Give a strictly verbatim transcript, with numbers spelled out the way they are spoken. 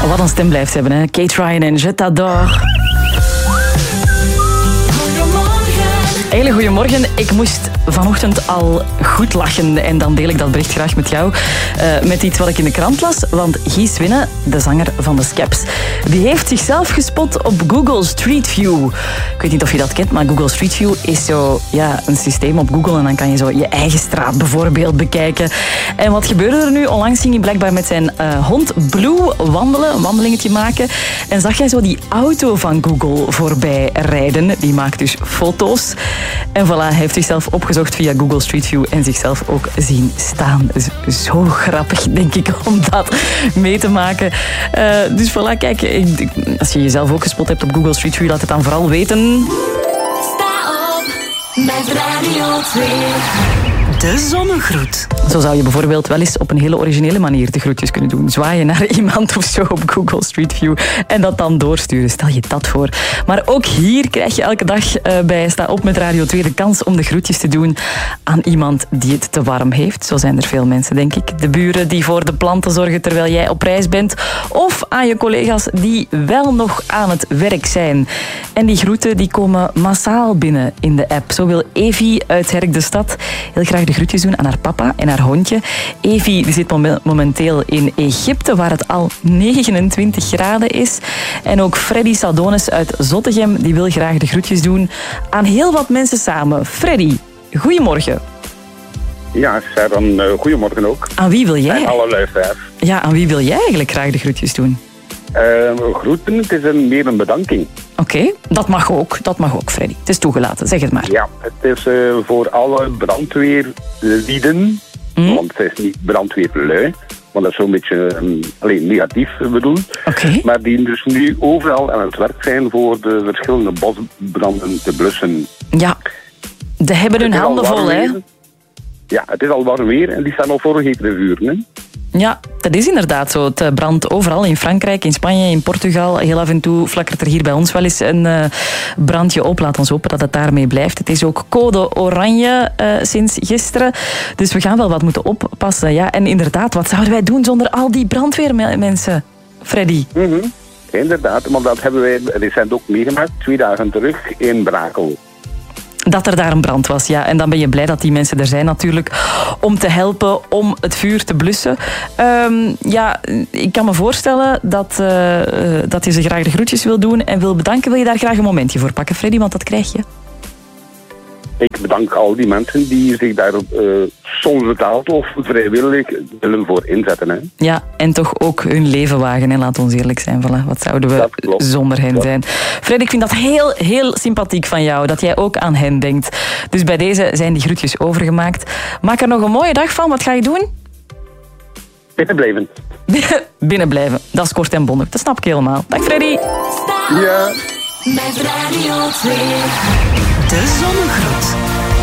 Wat een stem blijft hebben, hè? Kate Ryan en Je t'adore. Hele goedemorgen. Ik moest vanochtend al goed lachen en dan deel ik dat bericht graag met jou. Uh, met iets wat ik in de krant las. Want Guy Winne, de zanger van de Skeps, die heeft zichzelf gespot op Google Street View. Ik weet niet of je dat kent, maar Google Street View is zo, ja, een systeem op Google en dan kan je zo je eigen straat bijvoorbeeld bekijken. En wat gebeurde er nu? Onlangs ging hij blijkbaar met zijn uh, hond Blue wandelen, een wandelingetje maken. En zag jij zo die auto van Google voorbij rijden. Die maakt dus foto's. En voilà, hij heeft zichzelf opgezocht via Google Street View en zichzelf ook zien staan. Dus zo grappig, denk ik, om dat mee te maken. Uh, dus voilà, kijk, ik, als je jezelf ook gespot hebt op Google Street View, laat het dan vooral weten. Sta op met Radio twee. De zonnegroet. Zo zou je bijvoorbeeld wel eens op een hele originele manier de groetjes kunnen doen. Zwaaien naar iemand of zo op Google Street View en dat dan doorsturen. Stel je dat voor. Maar ook hier krijg je elke dag uh, bij Sta op met Radio twee de kans om de groetjes te doen aan iemand die het te warm heeft. Zo zijn er veel mensen, denk ik. De buren die voor de planten zorgen terwijl jij op reis bent. Of aan je collega's die wel nog aan het werk zijn. En die groeten die komen massaal binnen in de app. Zo wil Evie uit Herk de Stad heel graag de groetjes doen aan haar papa en haar hondje. Evie die zit momenteel in Egypte, waar het al negenentwintig graden is. En ook Freddy Sadonis uit Zottegem, die wil graag de groetjes doen aan heel wat mensen samen. Freddy, goedemorgen. Ja, dan uh, goedemorgen ook. Aan wie wil jij? En alle luisteraars. Ja, aan wie wil jij eigenlijk graag de groetjes doen? Uh, groeten, het is een, meer een bedanking. Oké, okay, dat mag ook, dat mag ook, Freddy. Het is toegelaten, zeg het maar. Ja, het is uh, voor alle brandweerlieden, mm. want het is niet brandweerlui, want dat is zo'n beetje um, alleen negatief bedoeld. Okay. Maar die dus nu overal aan het werk zijn voor de verschillende bosbranden te blussen. Ja, ze hebben hun handen vol, hè? Ja, het is al warm weer en die staan al voor hetere vuren, hè? Ja, dat is inderdaad zo. Het brandt overal in Frankrijk, in Spanje, in Portugal. Heel af en toe flakkert er hier bij ons wel eens een uh, brandje op. Laat ons hopen dat het daarmee blijft. Het is ook code oranje uh, sinds gisteren. Dus we gaan wel wat moeten oppassen. Ja, en inderdaad, wat zouden wij doen zonder al die brandweermensen, Freddy? Mm-hmm. Inderdaad, maar dat hebben wij recent ook meegemaakt. Twee dagen terug in Brakel. Dat er daar een brand was, ja. En dan ben je blij dat die mensen er zijn natuurlijk om te helpen, om het vuur te blussen. Um, ja, ik kan me voorstellen dat, uh, dat je ze graag de groetjes wil doen en wil bedanken. Wil je daar graag een momentje voor pakken, Freddy? Want dat krijg je. Ik bedank al die mensen die zich daar uh, soms betaald of vrijwillig willen voor inzetten. Hè. Ja, en toch ook hun leven wagen. En laat ons eerlijk zijn. Voilà. Wat zouden we zonder hen zijn? Fred, ik vind dat heel, heel sympathiek van jou. Dat jij ook aan hen denkt. Dus bij deze zijn die groetjes overgemaakt. Maak er nog een mooie dag van. Wat ga je doen? Binnen blijven. Binnen blijven. Dat is kort en bondig. Dat snap ik helemaal. Dag Freddy. Ja. Met Radio twee. De zonnegroet.